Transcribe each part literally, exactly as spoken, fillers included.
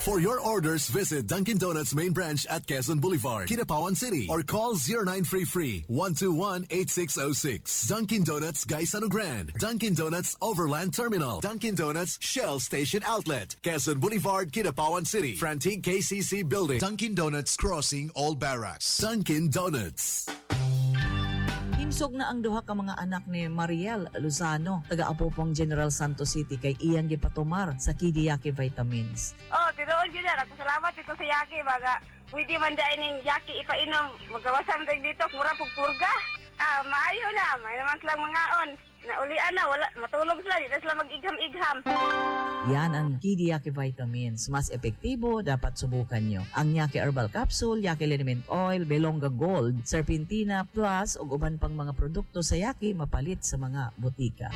For your orders, visit Dunkin' Donuts main branch at Quezon Boulevard, Kidapawan City, or call zero nine three three, one two one, eight six zero six. Dunkin' Donuts Gaisano Grand, Dunkin' Donuts Overland Terminal, Dunkin' Donuts Shell Station Outlet, Quezon Boulevard, Kidapawan City, Frantic K C C Building, Dunkin' Donuts Crossing All Barracks. Dunkin' Donuts. Himsog na ang duha ka mga anak ni Mariel Luzano, taga-Apopong General Santos City, kay iyang gipatumar sa Kidiyaki Vitamins. Oh, tinuod yun na. Salamat dito sa Yaki. Baga, pwede man dahil ng Yaki ipainom. Magawasan rin dito, mura pugpurga. Ah, maayo na. May naman silang mga on. Naulian na, wala, matulog sila. Dito sila mag-igham-igham. Yan ang Kidiyaki Vitamins. Mas epektibo, dapat subukan nyo. Ang Yaki Herbal Capsule, Yaki Liniment Oil, Belonga Gold, Serpentina Plus, ug uban pang mga produkto sa Yaki mapalit sa mga butika.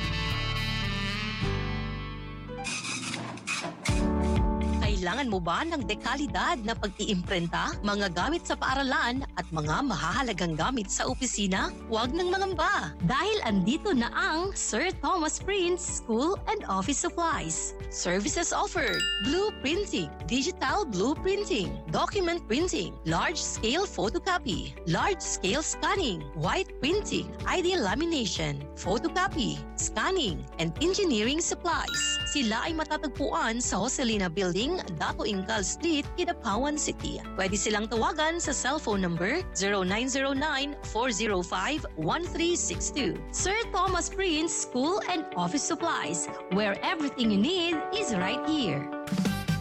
Kailangan mo ba ng dekalidad na pag-iimprenta, mga gamit sa paaralan at mga mahahalagang gamit sa opisina? Huwag nang mangamba dahil andito na ang Sir Thomas Prince School and Office Supplies. Services offered: blueprinting, digital blueprinting, document printing, large-scale photocopy, large-scale scanning, white printing, I D lamination, photocopy, scanning, and engineering supplies. Sila ay matatagpuan sa Joselina Building, Dato Incal Street, Kidapawan City. Pwede silang tawagan sa cellphone number zero nine zero nine, four zero five, one three six two. Sir Thomas Prince School and Office Supplies, where everything you need is right here.